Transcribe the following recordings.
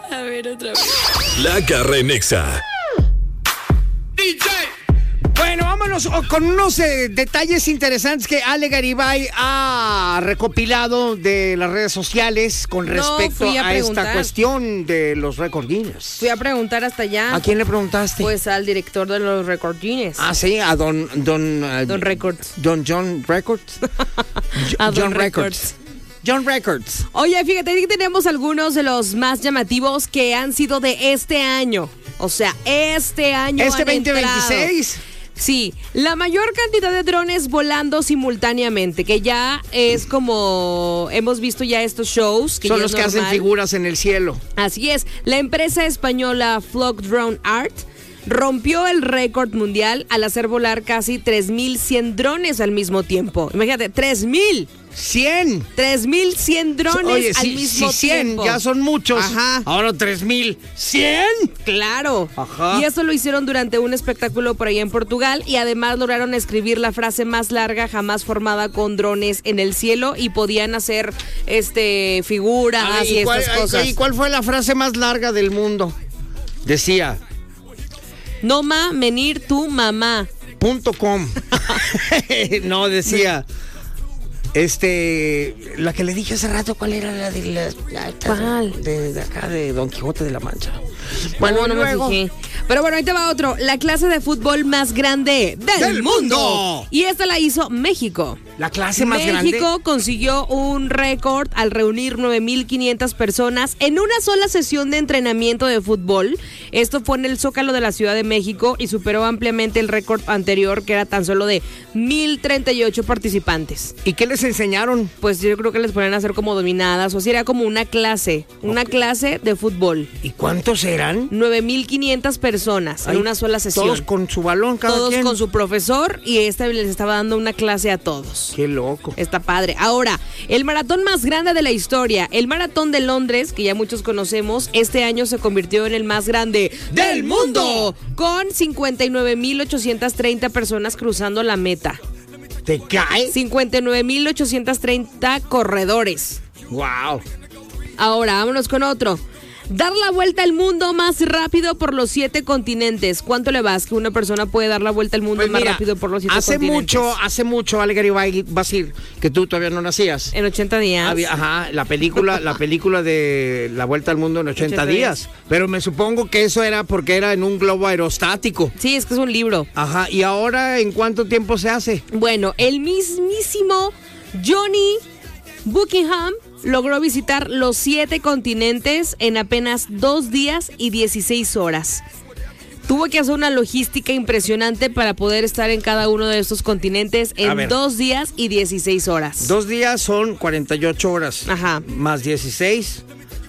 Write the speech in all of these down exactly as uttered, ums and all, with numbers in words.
A ver, otra vez. La Garra en Nexa. D J. Bueno, vámonos con unos eh, detalles interesantes que Ale Garibay ha recopilado de las redes sociales con respecto No, a, a esta cuestión de los récord Guinness. Fui a preguntar hasta allá. ¿A quién le preguntaste? Pues al director de los récord Guinness. Ah, sí, a Don... Don, uh, Don Records. Don John Records. A Don John Records. Records. John Records. Oye, fíjate que tenemos algunos de los más llamativos que han sido de este año. O sea, este año ¿Este han veinte entrado. veintiséis? Sí, la mayor cantidad de drones volando simultáneamente, que ya es como hemos visto ya estos shows. Que Son ya los es que hacen normal. figuras en el cielo. Así es, la empresa española Flock Drone Art rompió el récord mundial al hacer volar casi tres mil cien drones al mismo tiempo. Imagínate, tres mil. ¡cien! tres mil cien drones Oye, al si, mismo si cien tiempo. ya son muchos. Ajá. Ahora tres mil. ¿cien? Claro. Ajá. Y esto lo hicieron durante un espectáculo por ahí en Portugal y además lograron escribir la frase más larga jamás formada con drones en el cielo y podían hacer este figuras A ver, y, ¿y cuál, estas cosas. ¿Y cuál fue la frase más larga del mundo? Decía... No ma, menir tu mamá. Punto com. No, decía... Este, la que le dije hace rato, ¿cuál era la de la, la- ¿Cuál? De, de acá de Don Quijote de la Mancha? Bueno, no luego. me fijé. Pero bueno, ahí te va otro. La clase de fútbol más grande del, ¡Del mundo. mundo! Y esta la hizo México. La clase más México grande. consiguió un récord al reunir nueve mil quinientas personas en una sola sesión de entrenamiento de fútbol. Esto fue en el Zócalo de la Ciudad de México y superó ampliamente el récord anterior, que era tan solo de mil treinta y ocho participantes. ¿Y qué les enseñaron? Pues yo creo que les ponían a hacer como dominadas, o sea, era como una clase, una Ok. clase de fútbol. ¿Y cuántos eran? nueve mil quinientas personas Ay, en una sola sesión. Todos con su balón, cada Todos quien. con su profesor y este les estaba dando una clase a todos. Qué loco. Está padre. Ahora, el maratón más grande de la historia, el Maratón de Londres, que ya muchos conocemos, este año se convirtió en el más grande ¡Del mundo! con cincuenta y nueve mil ochocientas treinta personas cruzando la meta. ¿Te cae? cincuenta y nueve mil ochocientos treinta corredores. Wow. Ahora, vámonos con otro. Dar la vuelta al mundo más rápido por los siete continentes. ¿Cuánto le vas que una persona puede dar la vuelta al mundo Pues más mira, rápido por los siete hace continentes? mucho, hace mucho, Ale Garibay, vas a decir que tú todavía no nacías. En ochenta días. Había- ajá, la película, la película de La Vuelta al Mundo en ochenta, ochenta días. días. Pero me supongo que eso era porque era en un globo aerostático. Sí, es que es un libro. Ajá, ¿y ahora en cuánto tiempo se hace? Bueno, el mismísimo Johnny Buckingham logró visitar los siete continentes en apenas dos días y dieciséis horas. Tuvo que hacer una logística impresionante para poder estar en cada uno de estos continentes A en ver. dos días y dieciséis horas. Dos días son cuarenta y ocho horas. Ajá. Más dieciséis.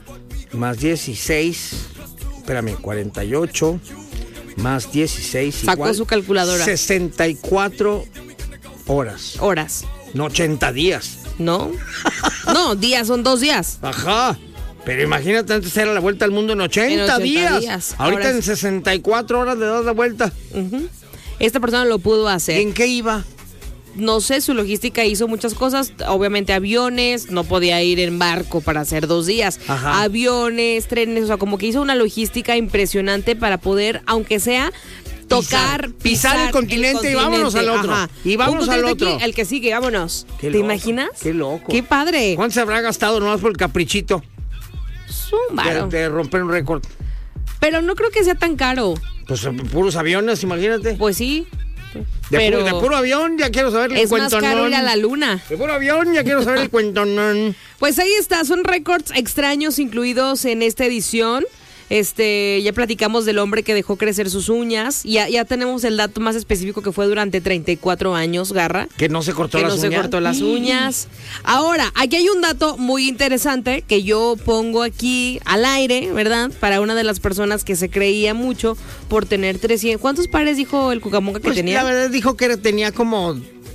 Más dieciséis. Espérame, cuarenta y ocho. Más dieciséis. Sacó igual, su calculadora. sesenta y cuatro horas. Horas, No ochenta días. ¿no? No, días son dos días. Ajá. Pero imagínate, antes era la vuelta al mundo en ochenta, En ochenta días. días. Ahorita Ahora en es- sesenta y cuatro horas le das la vuelta. Ujú. Esta persona lo pudo ¿Y hacer. en qué iba? No sé, su logística hizo muchas cosas, obviamente aviones, no podía ir en barco para hacer dos días, Ajá. aviones, trenes, o sea, como que hizo una logística impresionante para poder, aunque sea, tocar, Pisar- pisar el continente y vámonos al otro. Ajá. Y vámonos Un al continente otro. aquí, el que sigue, vámonos. Qué ¿Te loco, imaginas? qué loco. Qué padre. ¿Cuánto se habrá gastado nomás por el caprichito Es un de, varo. de romper un récord? Pero no creo que sea tan caro. Pues puros aviones, imagínate. Pues sí. De, pero pu- de puro avión ya quiero saber el es más cuentonón. caro ir a la luna. De puro avión ya quiero saber el cuentonón. Pues ahí está, son récords extraños incluidos en esta edición. Este, ya platicamos del hombre que dejó crecer sus uñas. Ya, ya tenemos el dato más específico que fue durante treinta y cuatro años, Garra. Que no se cortó Que las no se uñas. cortó las uñas. Ahora, aquí hay un dato muy interesante que yo pongo aquí al aire, ¿verdad? Para una de las personas que se creía mucho por tener trescientos. ¿Cuántos pares dijo el Cucamonga que Pues tenía? la verdad dijo que tenía como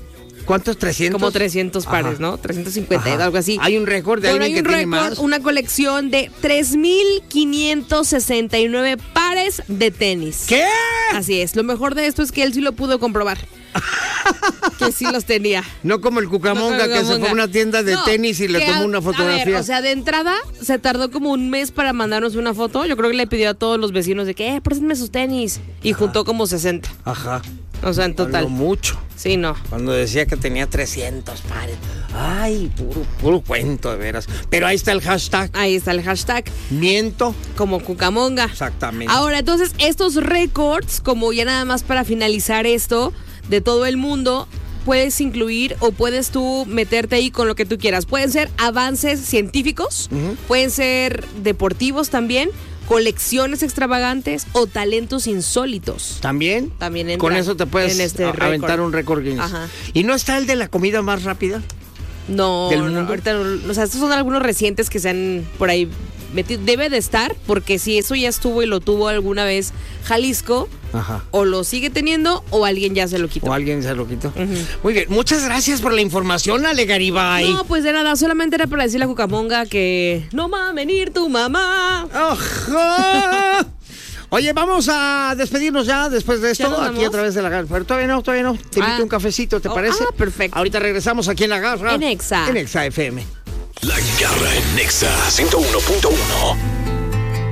¿Cuántos? ¿trescientos? Como trescientos pares, Ajá. ¿no? trescientos cincuenta, Ajá. algo así. Hay un récord de Bueno, alguien hay un que tiene récord, más. una colección de tres mil quinientos sesenta y nueve pares de tenis. ¿Qué? Así es. Lo mejor de esto es que él sí lo pudo comprobar. Que sí los tenía. No como el Cucamonga, No como que se fue Cucamonga. a una tienda de No, tenis y le que tomó a- una A fotografía. ver, o sea, de entrada se tardó como un mes para mandarnos una foto. Yo creo que le pidió a todos los vecinos de que, eh, préstenme sus tenis. Y juntó como sesenta. Ajá. O sea, en total. Habló mucho. Sí, no. Cuando decía que tenía trescientos pares. Ay, puro, puro cuento, de veras. Pero ahí está el hashtag. Ahí está el hashtag. Miento. Como Cucamonga. Exactamente. Ahora, entonces, estos récords, como ya nada más para finalizar esto, de todo el mundo, puedes incluir o puedes tú meterte ahí con lo que tú quieras. Pueden ser avances científicos, Ujú. pueden ser deportivos también, colecciones extravagantes o talentos insólitos. ¿También? También entra Con eso te puedes en este a- récord. aventar un récord Guinness. Ajá. ¿Y no está el de la comida más rápida? No, ¿Del no, mundo? ahorita no, o sea, estos son algunos recientes que se han por ahí metido. Debe de estar, porque si eso ya estuvo y lo tuvo alguna vez Jalisco, Ajá. o lo sigue teniendo o alguien ya se lo quitó. ¿O alguien se lo quitó? Ujú. Muy bien. Muchas gracias por la información, Ale Garibay. No, pues de nada, solamente era para decirle a Cucamonga que no va a venir tu mamá. Ajá. Oye, vamos a despedirnos ya después de esto, ¿Ya nos aquí vamos? a través de la garra. Pero todavía no, todavía no. Te invito Ah. a un cafecito, ¿te Oh, parece? ah, perfecto. Ahorita regresamos aquí en la garra. En Exa. En Exa F M. La Garra en Nexa ciento uno punto uno.